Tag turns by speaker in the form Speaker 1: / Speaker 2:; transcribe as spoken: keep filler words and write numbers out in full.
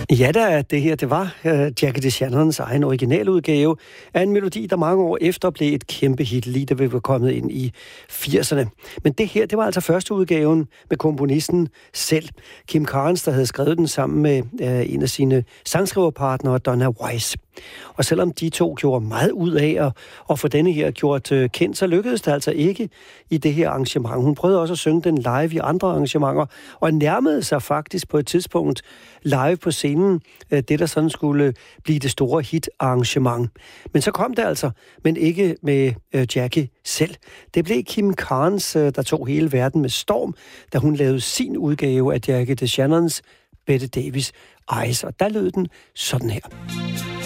Speaker 1: Ja da, det her, det var uh, Jackie DeShannons egen originaludgave af en melodi, der mange år efter blev et kæmpe hit, lige da vi var kommet ind i firserne. Men det her, det var altså første udgaven med komponisten selv, Kim Carnes, der havde skrevet den sammen med uh, en af sine sangskriverpartnere, Donna Wise. Og selvom de to gjorde meget ud af at, at få denne her gjort uh, kendt, så lykkedes det altså ikke i det her arrangement. Hun prøvede også at synge den live i andre arrangementer, og nærmede sig faktisk på et tidspunkt live på scenen, det der sådan skulle blive det store hit-arrangement. Men så kom det altså, men ikke med øh, Jackie selv. Det blev Kim Carnes, øh, der tog hele verden med storm, da hun lavede sin udgave af Jackie DeShannons Bette Davis Eyes, og der lød den sådan her.